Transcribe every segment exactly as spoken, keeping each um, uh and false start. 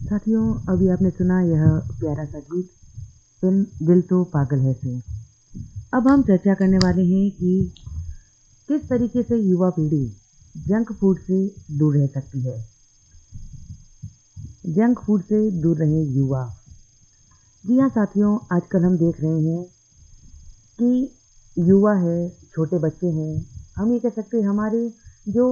साथियों, अभी आपने सुना यह प्यारा सा गीत फिल्म दिल तो पागल है से। अब हम चर्चा करने वाले हैं कि किस तरीके से युवा पीढ़ी जंक फूड से दूर रह सकती है। जंक फूड से दूर रहे युवा। जी हाँ साथियों, आजकल हम देख रहे हैं कि युवा है, छोटे बच्चे हैं, हम ये कह सकते हैं हमारे जो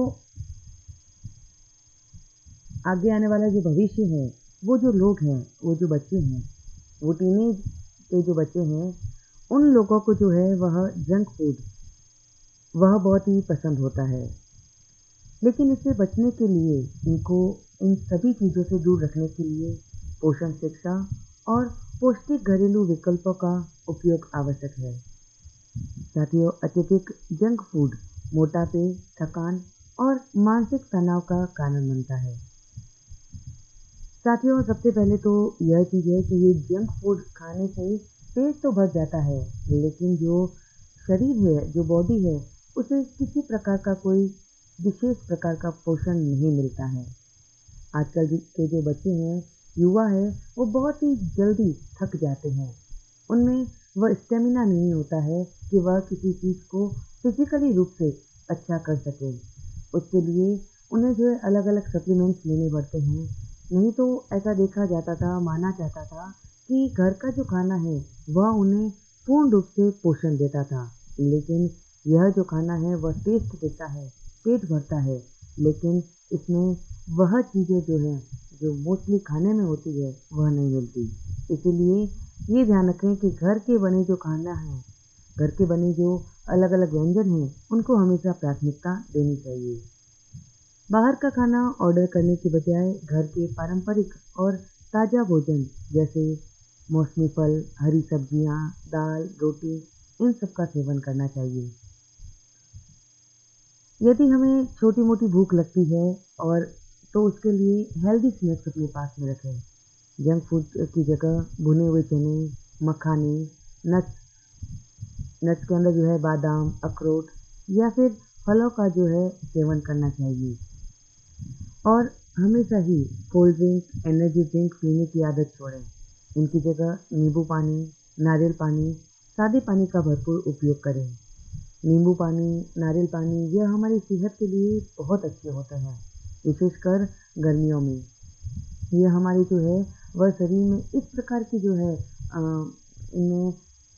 आगे आने वाला जो भविष्य है, वो जो लोग हैं, वो जो बच्चे हैं, वो टीनेज के जो बच्चे हैं, उन लोगों को जो है वह जंक फूड वह बहुत ही पसंद होता है। लेकिन इससे बचने के लिए इनको इन सभी चीज़ों से दूर रखने के लिए पोषण शिक्षा और पौष्टिक घरेलू विकल्पों का उपयोग आवश्यक है। साथियों, अत्यधिक जंक फूड मोटापे, थकान और मानसिक तनाव का कारण बनता है। साथियों, सबसे पहले तो यह चीज़ है कि ये जंक फूड खाने से पेट तो भर जाता है, लेकिन जो शरीर है, जो बॉडी है, उसे किसी प्रकार का कोई विशेष प्रकार का पोषण नहीं मिलता है। आजकल के जो बच्चे हैं, युवा है, वो बहुत ही जल्दी थक जाते हैं। उनमें वह स्टेमिना नहीं होता है कि वह किसी चीज़ को फिजिकली रूप से अच्छा कर सके। उसके लिए उन्हें जो है अलग अलग सप्लीमेंट्स लेने पड़ते हैं। नहीं तो ऐसा देखा जाता था, माना जाता था कि घर का जो खाना है वह उन्हें पूर्ण रूप से पोषण देता था। लेकिन यह जो खाना है वह टेस्ट देता है, पेट भरता है, लेकिन इसमें वह चीज़ें जो हैं, जो मोस्टली खाने में होती है, वह नहीं मिलती। इसीलिए ये ध्यान रखें कि घर के बने जो खाना है, घर के बने जो अलग अलग व्यंजन हैं, उनको हमेशा प्राथमिकता देनी चाहिए। बाहर का खाना ऑर्डर करने की बजाय घर के पारंपरिक और ताज़ा भोजन जैसे मौसमी फल, हरी सब्जियां, दाल, रोटी, इन सब का सेवन करना चाहिए। यदि हमें छोटी मोटी भूख लगती है और तो उसके लिए हेल्दी स्नैक्स अपने पास में रखें। जंक फूड की जगह भुने हुए चने, मखाने, नट्स नट्स के अंदर जो है बादाम, अखरोट या फिर फलों का जो है सेवन करना चाहिए। और हमेशा ही कोल्ड ड्रिंक, एनर्जी ड्रिंक पीने की आदत छोड़ें। इनकी जगह नींबू पानी, नारियल पानी, सादे पानी का भरपूर उपयोग करें। नींबू पानी, नारियल पानी यह हमारी सेहत के लिए बहुत अच्छे होते हैं, विशेषकर गर्मियों में। यह हमारी जो है वह शरीर में इस प्रकार की जो है अ, इनमें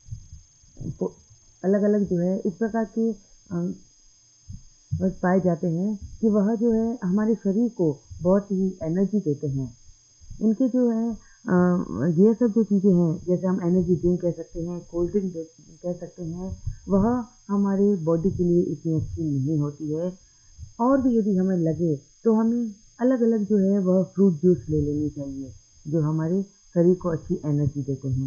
अलग अलग जो है इस प्रकार के अ, बस पाए जाते हैं कि वह जो है हमारे शरीर को बहुत ही एनर्जी देते हैं। इनके जो है अ, ये सब जो चीज़ें हैं, जैसे हम एनर्जी ड्रिंक कह सकते हैं, कोल्ड ड्रिंक कह सकते हैं, वह हमारे बॉडी के लिए इतनी अच्छी नहीं होती है। और भी यदि हमें लगे तो हमें अलग अलग जो है वह फ्रूट जूस ले लेनी चाहिए, जो हमारे शरीर को अच्छी एनर्जी देते हैं।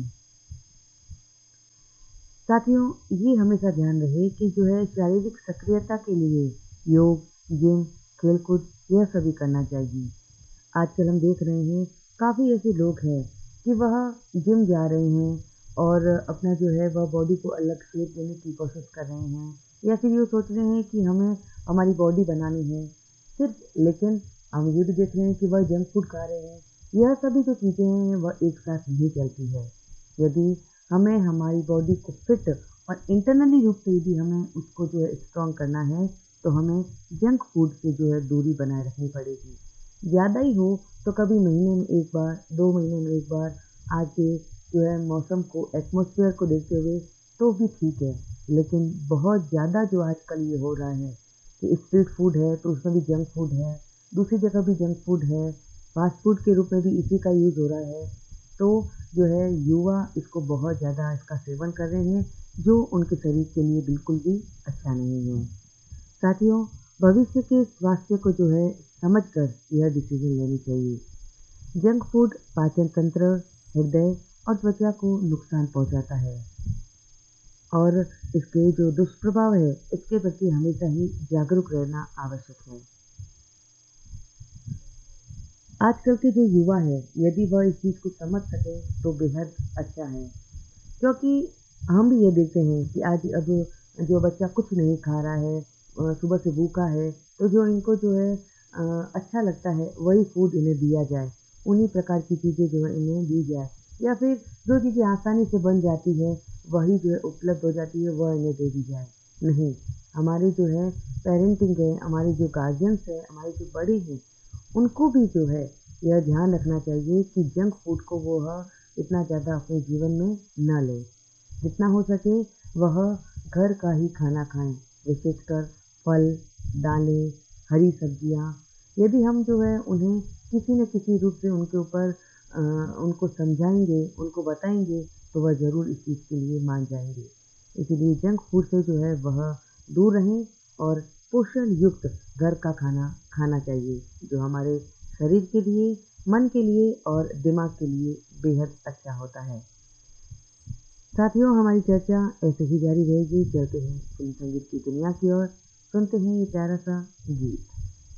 साथियों, ये हमेशा ध्यान रहे कि जो है शारीरिक सक्रियता के लिए योग, जिम, खेलकूद यह सभी करना चाहिए। आजकल हम देख रहे हैं काफ़ी ऐसे लोग हैं कि वह जिम जा रहे हैं और अपना जो है वह बॉडी को अलग शेप देने की कोशिश कर रहे हैं, या फिर ये सोच रहे हैं कि हमें हमारी बॉडी बनानी है सिर्फ, लेकिन हम ये भी देख रहे हैं कि वह जंक फूड खा रहे हैं। यह सभी जो चीज़ें हैं वह एक साथ नहीं चलती है। यदि हमें हमारी बॉडी को फिट और इंटरनली रूप से यदि हमें उसको जो है स्ट्रॉन्ग करना है, तो हमें जंक फूड से जो है दूरी बनाए रखनी पड़ेगी। ज़्यादा ही हो तो कभी महीने में एक बार, दो महीने में एक बार, आज के जो है मौसम को, एटमॉस्फेयर को देखते हुए तो भी ठीक है। लेकिन बहुत ज़्यादा जो आजकल ये हो रहा है कि स्ट्रीट फूड है तो उसमें भी जंक फूड है, दूसरी जगह भी जंक फूड है, फास्ट फूड के रूप में भी इसी का यूज़ हो रहा है। तो जो है युवा इसको बहुत ज़्यादा इसका सेवन कर रहे हैं, जो उनके शरीर के लिए बिल्कुल भी अच्छा नहीं है। साथियों, भविष्य के स्वास्थ्य को जो है समझकर यह डिसीजन लेनी चाहिए। जंक फूड पाचन तंत्र, हृदय और त्वचा को नुकसान पहुंचाता है और इसके जो दुष्प्रभाव है, इसके प्रति हमेशा ही जागरूक रहना आवश्यक है। आजकल के जो युवा है, यदि वह इस चीज़ को समझ सके तो बेहद अच्छा है, क्योंकि हम भी ये देखते हैं कि आज अब जो बच्चा कुछ नहीं खा रहा है, अ, सुबह से भूखा है, तो जो इनको जो है अ, अच्छा लगता है वही फूड इन्हें दिया जाए। उन्हीं प्रकार की चीज़ें जो है इन्हें दी जाए, या फिर जो चीज़ें आसानी से बन जाती है वही जो है उपलब्ध हो जाती है वह इन्हें दे दी जाए। नहीं, हमारी जो है पेरेंटिंग है, हमारे जो गार्जियंस है, हमारे जो बड़े हैं, उनको भी जो है यह ध्यान रखना चाहिए कि जंक फूड को वह इतना ज़्यादा अपने जीवन में न लें। जितना हो सके वह घर का ही खाना खाएँ, विशेषकर फल, दालें, हरी सब्जियाँ। यदि हम जो है उन्हें किसी न किसी रूप से उनके ऊपर अ, उनको समझाएँगे, उनको बताएँगे, तो वह ज़रूर इस चीज़ के लिए मान जाएँगे। इसीलिए जंक फूड से जो है वह दूर रहें और पोषण युक्त घर का खाना खाना चाहिए, जो हमारे शरीर के लिए, मन के लिए और दिमाग के लिए बेहद अच्छा होता है। साथियों, हमारी चर्चा ऐसे ही जारी रहेगी। चलते हैं फिल्म संगीत की दुनिया की ओर, सुनते हैं ये प्यारा सा गीत।